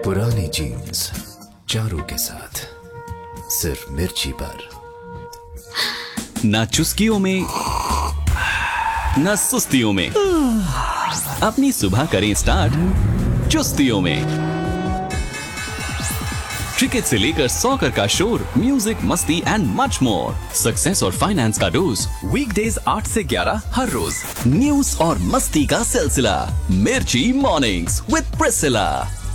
पुरानी जीन्स चारों के साथ सिर्फ मिर्ची पर। ना चुस्कियों में ना सुस्तियों में, अपनी सुबह करें स्टार्ट चुस्तियों में। क्रिकेट से लेकर सॉकर का शोर, म्यूजिक, मस्ती एंड मच मोर। सक्सेस और फाइनेंस का डोज वीकडेज 8 से 11 हर रोज। न्यूज और मस्ती का सिलसिला, मिर्ची मॉर्निंग्स विद प्रिसिला।